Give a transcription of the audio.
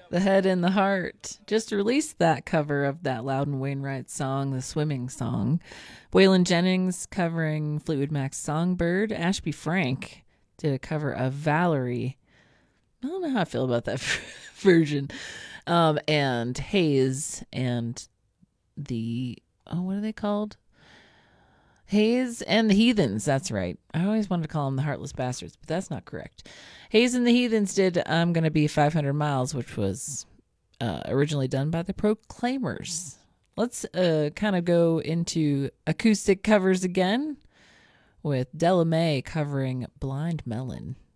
The Head and the Heart just released that cover of that Loudon Wainwright song, the swimming song. Waylon Jennings covering Fleetwood Mac's Songbird. Ashby Frank did a cover of Valerie. I don't know how I feel about that version. And Hayes and what are they called? Hayes and the Heathens. That's right. I always wanted to call them the Heartless Bastards, but that's not correct. Hayes and the Heathens did I'm Gonna Be 500 Miles, which was originally done by the Proclaimers. Let's kind of go into acoustic covers again with Della Mae covering Blind Melon.